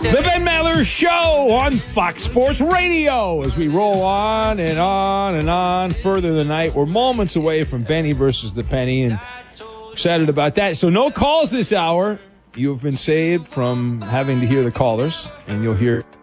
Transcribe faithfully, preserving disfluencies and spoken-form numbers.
The Ben Maller Show on Fox Sports Radio as we roll on and on and on further in the night. We're moments away from Benny versus the Penny, and excited about that. So no calls this hour. You have been saved from having to hear the callers, and you'll hear